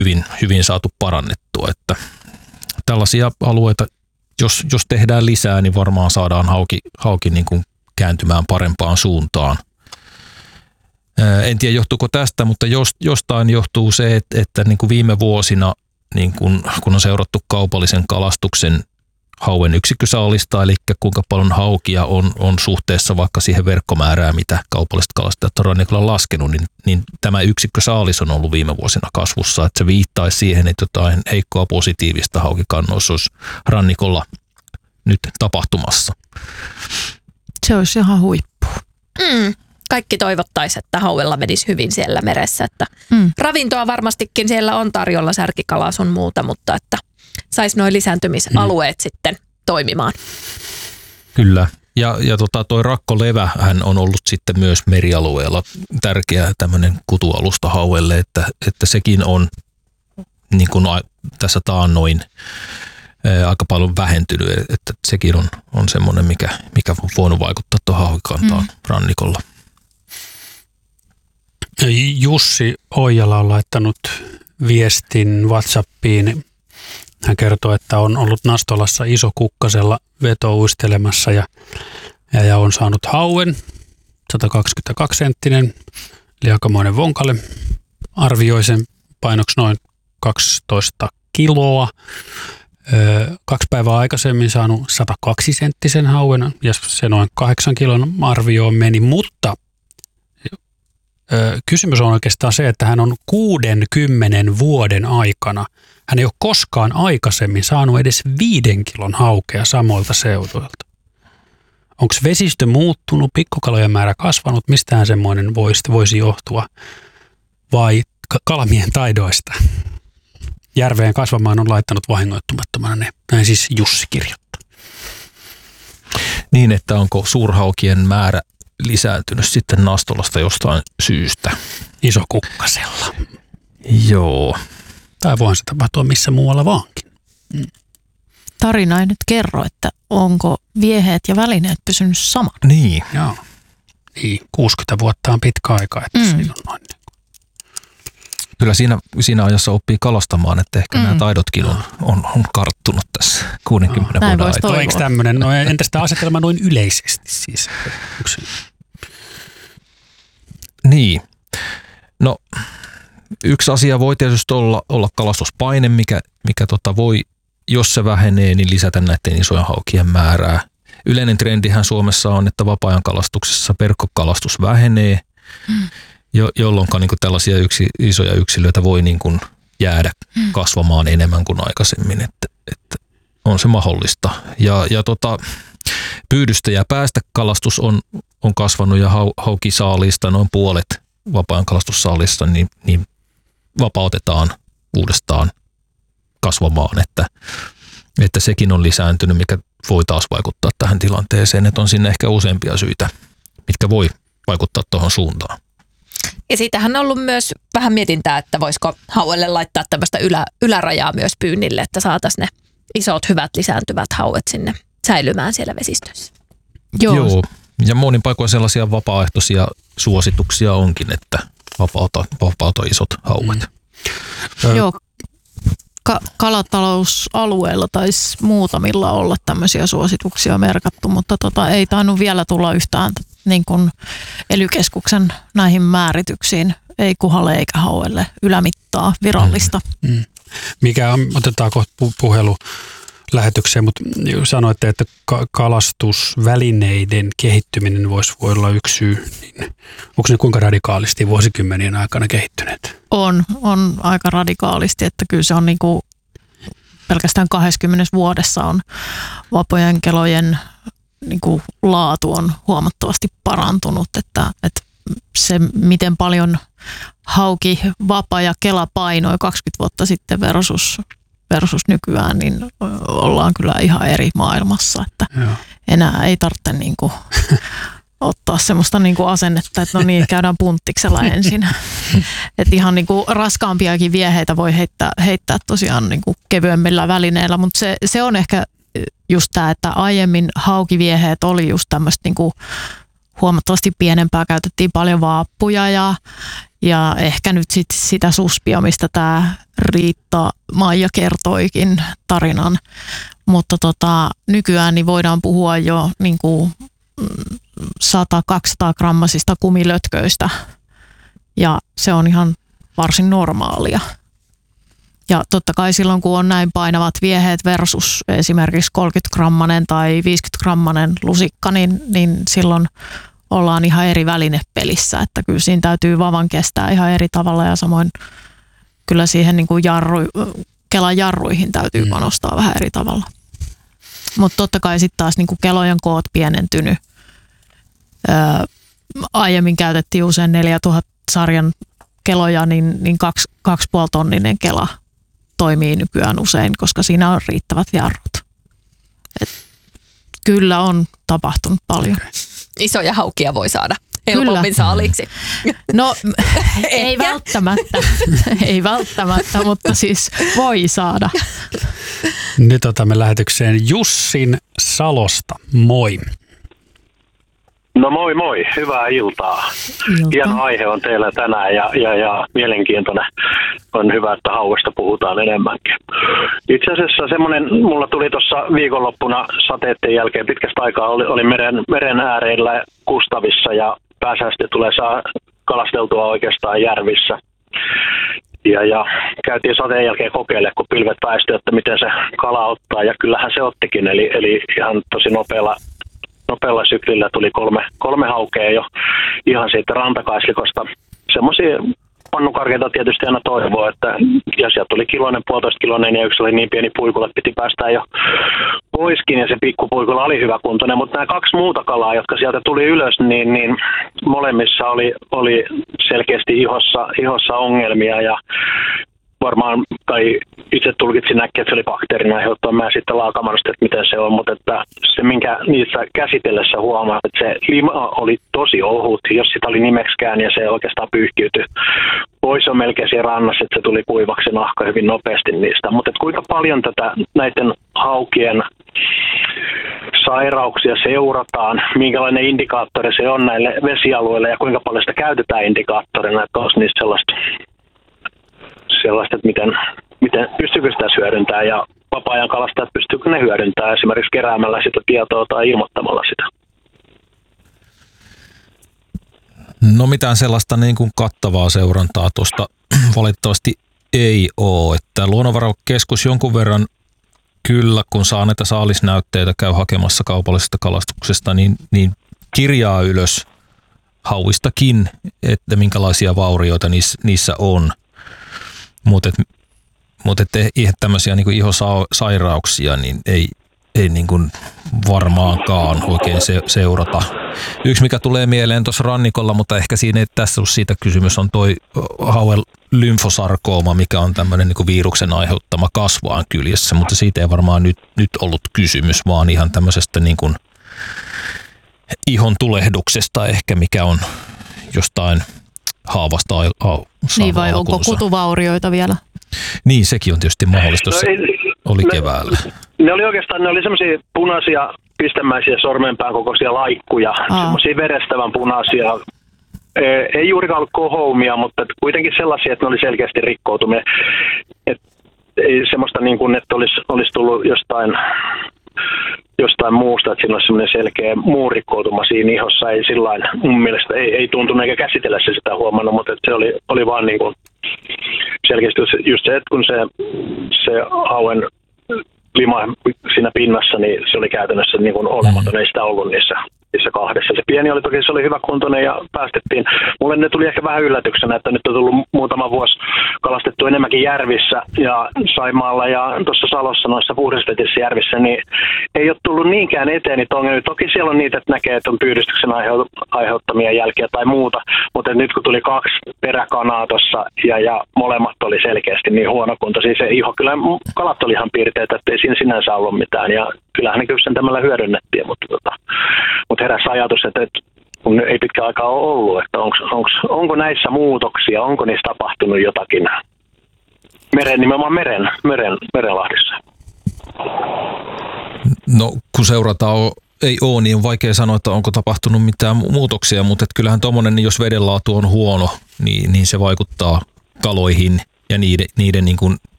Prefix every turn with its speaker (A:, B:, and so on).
A: hyvin saatu parannettua. Että tällaisia alueita, jos tehdään lisää, niin varmaan saadaan hauki niin kuin kääntymään parempaan suuntaan. En tiedä johtuuko tästä, mutta jostain johtuu se, että niin kuin viime vuosina, niin kun on seurattu kaupallisen kalastuksen hauen yksikkösaalista, eli kuinka paljon haukia on suhteessa vaikka siihen verkkomäärään, mitä kaupalliset kalastajat on rannikolla laskenut, niin tämä yksikkösaalis on ollut viime vuosina kasvussa, että se viittaisi siihen, että jotain heikkoa positiivista haukikannoissa olisi rannikolla nyt tapahtumassa.
B: Se olisi ihan huippu.
C: Kaikki toivottaisi, että hauella menisi hyvin siellä meressä. Että ravintoa varmastikin siellä on tarjolla, särkikalaa sun muuta, mutta että saisi nuo lisääntymisalueet sitten toimimaan.
A: Kyllä. Ja toi rakkolevä hän on ollut sitten myös merialueella tärkeä tämmöinen kutualusta hauelle, että sekin on niin kuin tässä taannoin aika paljon vähentynyt, että sekin on semmoinen, mikä on voinut vaikuttaa tuohon haukikantaan rannikolla.
D: Jussi Oijala on laittanut viestin WhatsAppiin. Hän kertoo, että on ollut Nastolassa Isokukkasella vetouistelemassa ja on saanut hauen, 122-senttinen, eli aikamoinen vonkale. Arvioi sen painoksi noin 12 kiloa. 2 päivää aikaisemmin saanut 102-senttisen hauen ja se noin 8 kilon arvioon meni, mutta kysymys on oikeastaan se, että hän on 60 vuoden aikana, hän ei ole koskaan aikaisemmin saanut edes 5 kilon haukea samoilta seuduilta. Onko vesistö muuttunut, pikkukalojen määrä kasvanut, mistään semmoinen voisi johtua vai kalamien taidoista? Järveen kasvamaan on laittanut vahingoittumattomana ne, näin siis Jussi kirjoittaa.
A: Niin, että onko suurhaukien määrä lisääntynyt sitten Nastolasta jostain syystä.
D: Isokukkasella.
A: Joo.
D: Tai voihan se tapahtua missä muualla vaankin.
B: Tarina ei nyt kerro, että onko vieheet ja välineet pysynyt saman.
A: Niin.
D: Joo. Niin, 60 vuotta on pitkä aika, että siinä on noin.
A: Kyllä siinä ajassa oppii kalastamaan, että ehkä nämä taidotkin on karttunut tässä 60 vuoden aikana.
D: Eikö tämmöinen, entä sitä asetelma noin yleisesti siis?
A: Niin. No, yksi asia voi tietysti olla kalastuspaine, mikä voi, jos se vähenee, niin lisätä näiden isojen haukien määrää. Yleinen trendihän Suomessa on, että vapaa-ajan kalastuksessa verkkokalastus vähenee, jolloin niin tällaisia isoja yksilöitä voi niin kuin jäädä kasvamaan enemmän kuin aikaisemmin, että on se mahdollista. Ja pyydystä ja päästäkalastus on kasvanut ja haukisaalista noin puolet vapaa-ajan kalastussaalista niin vapautetaan uudestaan kasvamaan, että sekin on lisääntynyt, mikä voi taas vaikuttaa tähän tilanteeseen, että on sinne ehkä useampia syitä, mitkä voi vaikuttaa tuohon suuntaan.
C: Ja siitähän on ollut myös vähän mietintää, että voisiko hauelle laittaa tämmöistä ylärajaa myös pyynnille, että saataisiin ne isot, hyvät, lisääntyvät hauet sinne säilymään siellä vesistössä.
A: Joo. Ja monin paikoin sellaisia vapaaehtoisia suosituksia onkin, että vapauta isot hauet.
B: Joo. Kalatalousalueella taisi muutamilla olla tämmöisiä suosituksia merkattu, mutta ei tainnut vielä tulla yhtään niin kuin ELY-keskuksen näihin määrityksiin, ei kuhalle eikä hauelle ylämittaa virallista.
D: Mikä on, otetaan kohta puhelu lähetykseen, mutta sanoitte, että kalastusvälineiden kehittyminen voi olla yksi syy. Niin onko ne kuinka radikaalisti vuosikymmenien aikana kehittyneet?
B: On aika radikaalisti, että kyllä se on niin kuin pelkästään 20 vuodessa on vapojen kelojen niin kuin laatu on huomattavasti parantunut, että se miten paljon hauki, vapa ja kela painoi 20 vuotta sitten versus nykyään, niin ollaan kyllä ihan eri maailmassa, että enää ei tarvitse niin kuin ottaa semmoista niin kuin asennetta, että no niin, käydään punttiksella ensin. Että ihan niin kuin raskaampiakin vieheitä voi heittää tosiaan niin kuin kevyemmillä välineillä, mutta se on ehkä just tämä, että aiemmin haukivieheet oli just tämmöistä niin kuin huomattavasti pienempää, käytettiin paljon vaappuja Ja ehkä nyt sit sitä suspia, mistä tämä Riitta-Maija kertoikin tarinan. Mutta nykyään niin voidaan puhua jo niin kuin 100-200 grammasista kumilötköistä. Ja se on ihan varsin normaalia. Ja totta kai silloin, kun on näin painavat vieheet versus esimerkiksi 30-grammanen tai 50-grammanen lusikka, niin silloin ollaan ihan eri välinepelissä. Että kyllä siinä täytyy vavan kestää ihan eri tavalla ja samoin kyllä siihen niin kuin kelan jarruihin täytyy panostaa vähän eri tavalla. Mutta totta kai sitten taas niin kuin kelojen koot pienentynyt. Aiemmin käytettiin usein 4000-sarjan keloja, niin 2,5 tonninen kela toimii nykyään usein, koska siinä on riittävät jarrut. Et kyllä on tapahtunut paljon.
C: Isoja haukia voi saada helpommin saaliksi.
B: No ei välttämättä, ei välttämättä, mutta siis voi saada.
D: Nyt otamme lähetykseen Jussin Salosta. Moi.
E: No moi moi, hyvää iltaa. Hieno aihe on teillä tänään ja mielenkiintoinen. On hyvä, että hauvasta puhutaan enemmänkin. Itse asiassa semmoinen, mulla tuli tuossa viikonloppuna sateiden jälkeen pitkästä aikaa, oli meren ääreillä Kustavissa ja pääsääntöisesti tulee saa kalasteltua oikeastaan järvissä. Ja käytiin sateen jälkeen kokeilemaan, kun pilvet väistyi, että miten se kala ottaa ja kyllähän se ottikin, eli ihan tosi nopealla syklillä tuli kolme haukea jo ihan siitä rantakaislikosta. Semmoisia pannukarkeita tietysti aina toivoo, että ja sieltä tuli kiloinen, 1,5 kiloinen ja yksi oli niin pieni puikula, että piti päästä jo poiskin ja se pikkupuikula oli hyväkuntoinen, mutta nämä 2 muuta kalaa, jotka sieltä tuli ylös, niin molemmissa oli selkeästi ihossa ongelmia ja varmaan, tai itse tulkitsin näkki, että se oli bakteerin aiheuttama. Mä sitten laakamannut, että miten se on, mutta että se, minkä niissä käsitellessä huomaa, että se lima oli tosi ohut, jos sitä oli nimeksikään ja se oikeastaan pyyhkiytyi pois on melkein siinä rannassa, että se tuli kuivaksi se nahka hyvin nopeasti niistä. Mutta kuinka paljon näiden haukien sairauksia seurataan, minkälainen indikaattori se on näille vesialueille ja kuinka paljon sitä käytetään indikaattorina, että olisi niistä sellaista, että miten pystyykö sitä hyödyntämään ja vapaa-ajan kalastajat pystyykö ne hyödyntämään esimerkiksi keräämällä sitä tietoa tai ilmoittamalla sitä?
A: No mitään sellaista niin kuin kattavaa seurantaa tuosta valitettavasti ei ole, että Luonnonvarakeskus jonkun verran kyllä, kun saa näitä saalisnäytteitä, käy hakemassa kaupallisesta kalastuksesta, niin kirjaa ylös hauistakin, että minkälaisia vaurioita niissä on. Mutta ihan tämmöisiä niin kuin ihosairauksia niin ei niin kuin varmaankaan oikein seurata. Yksi, mikä tulee mieleen tuossa rannikolla, mutta ehkä siinä ei tässä ole siitä kysymys, on toi hauen lymfosarkooma, mikä on tämmöinen niin kuin viruksen aiheuttama kasvaan kyljessä, mutta siitä ei varmaan nyt ollut kysymys, vaan ihan tämmöisestä niin kuin ihon tulehduksesta ehkä, mikä on jostain haavasta
B: niin vai onko kutuvaurioita vielä?
A: Niin, sekin on tietysti mahdollista, se oli keväällä.
E: Ne oli semmoisia punaisia pistemäisiä sormenpään kokoisia laikkuja, semmoisia verestävän punaisia. Ei juurikaan ollut kohoumia, mutta kuitenkin sellaisia, että ne oli selkeästi rikkoutumia. Ei semmoista niin kuin, että olisi tullut jostain muusta, että siinä olisi semmoinen selkeä muu rikkoutuma siinä ihossa. Ei sillain, mun mielestä ei tuntunut eikä käsitellä se sitä huomannut, mutta että se oli vaan niin kuin selkeästi just se, että kun se hauen lima siinä pinnassa, niin se oli käytännössä niin kuin olematon, ei sitä ollut niissä kahdessa. Se pieni oli toki, se oli hyväkuntoinen ja päästettiin. Mulle ne tuli ehkä vähän yllätyksenä, että nyt on tullut muutama vuosi kalastettu enemmänkin järvissä ja Saimaalla ja tuossa Salossa noissa puhdasvetisissä järvissä, niin ei ole tullut niinkään eteen niitä ongelmia. Toki siellä on niitä, että näkee, että on pyydystyksen aiheuttamia jälkiä tai muuta, mutta nyt kun tuli 2 peräkanaa tuossa ja molemmat oli selkeästi niin huonokuntoisia, se iho, kyllä kalat oli ihan piirteitä, että ei siinä sinänsä ollut mitään ja kyllähän ne kypsentämällä hyödynnettiin, mutta heräsi ajatus, että kun ei pitkä aikaa ole ollut, että onko näissä muutoksia, onko niissä tapahtunut jotakin nimenomaan merenlahdissa?
A: No kun seurataan ei ole, niin on vaikea sanoa, että onko tapahtunut mitään muutoksia, mutta kyllähän tuommoinen, jos vedenlaatu on huono, niin se vaikuttaa kaloihin ja niiden niin kuin